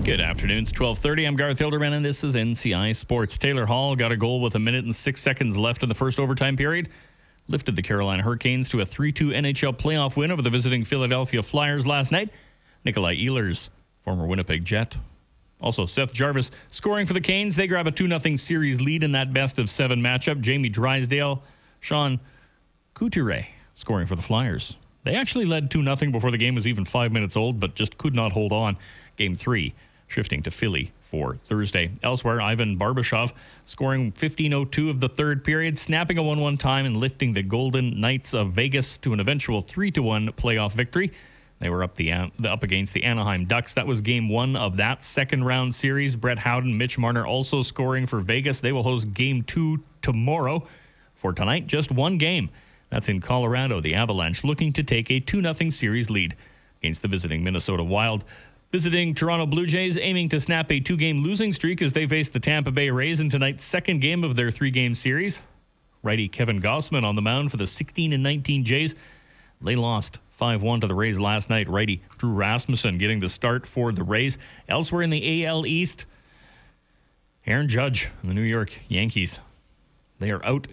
Good afternoon. It's 12:30. I'm Garth Hilderman, and this is NCI Sports. Taylor Hall got a goal with 1 minute and 6 seconds left in the first overtime period. Lifted the Carolina Hurricanes to a 3-2 NHL playoff win over the visiting Philadelphia Flyers last night. Nikolai Ehlers, former Winnipeg Jet. Also, Seth Jarvis scoring for the Canes. They grab a 2-0 series lead in that best-of-7 matchup. Jamie Drysdale, Sean Couturier scoring for the Flyers. They actually led 2-0 before the game was even 5 minutes old, but just could not hold on. Game 3 shifting to Philly for Thursday. Elsewhere, Ivan Barbashev scoring 15:02 of the third period, snapping a 1-1 time and lifting the Golden Knights of Vegas to an eventual 3-1 playoff victory. They were up against the Anaheim Ducks. That was game 1 of that second round series. Brett Howden, Mitch Marner also scoring for Vegas. They will host game 2 tomorrow. For tonight, just one game. That's in Colorado. The Avalanche looking to take a 2-0 series lead against the visiting Minnesota Wild. Visiting Toronto Blue Jays aiming to snap a 2-game losing streak as they face the Tampa Bay Rays in tonight's second game of their 3-game series. Righty Kevin Gausman on the mound for the 16-19 Jays. They lost 5-1 to the Rays last night. Righty Drew Rasmussen getting the start for the Rays. Elsewhere in the AL East, Aaron Judge and the New York Yankees. They are got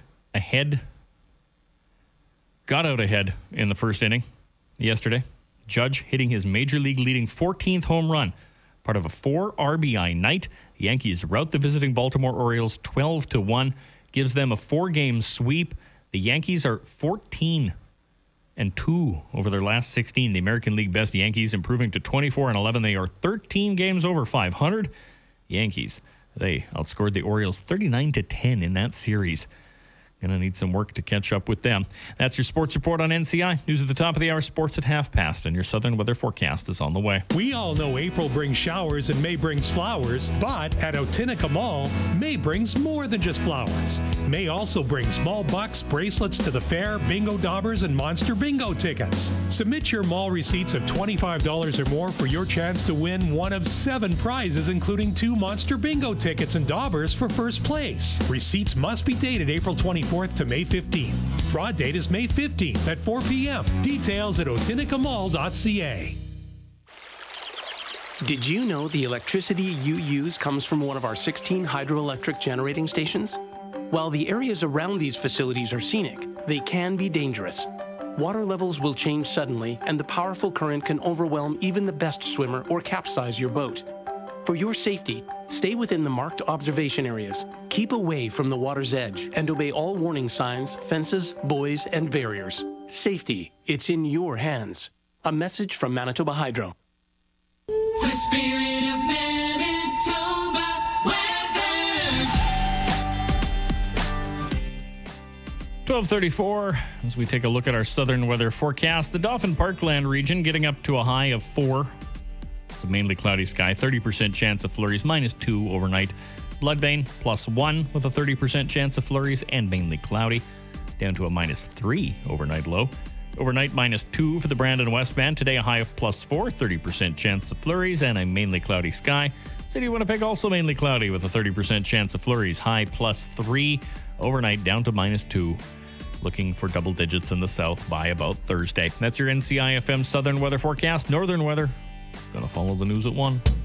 out ahead in the first inning yesterday. Judge hitting his major league leading 14th home run, part of a 4 RBI night. The Yankees rout the visiting Baltimore Orioles 12-1, gives them a 4-game sweep. The Yankees are 14-2 over their last 16. The American League best Yankees improving to 24-11. They are 13 games over 500. Yankees, they outscored the Orioles 39-10 in that series. Going to need some work to catch up with them. That's your sports report on NCI. News at the top of the hour, sports at half past, and your southern weather forecast is on the way. We all know April brings showers and May brings flowers, but at Otinica Mall, May brings more than just flowers. May also brings small bucks, bracelets to the fair, bingo daubers, and monster bingo tickets. Submit your mall receipts of $25 or more for your chance to win one of 7 prizes, including 2 monster bingo tickets and daubers for first place. Receipts must be dated April 24th to May 15th. Draw date is May 15th at 4 p.m. Details at otinicamall.ca. Did you know the electricity you use comes from one of our 16 hydroelectric generating stations? While the areas around these facilities are scenic, they can be dangerous. Water levels will change suddenly, and the powerful current can overwhelm even the best swimmer or capsize your boat. For your safety, stay within the marked observation areas. Keep away from the water's edge and obey all warning signs, fences, buoys, and barriers. Safety, it's in your hands. A message from Manitoba Hydro. The spirit of Manitoba weather. 12:34 as we take a look at our southern weather forecast. The Dauphin Parkland region getting up to a high of 4. A mainly cloudy sky, 30% chance of flurries, -2 overnight. Bloodvein, +1 with a 30% chance of flurries and mainly cloudy, down to a -3 overnight low. Overnight, -2 for the Brandon Westband. Today, a high of +4, 30% chance of flurries and a mainly cloudy sky. City of Winnipeg also mainly cloudy with a 30% chance of flurries, high +3. Overnight, down to -2. Looking for double digits in the south by about Thursday. That's your NCI FM Southern Weather Forecast. Northern weather, going to follow the news at 1.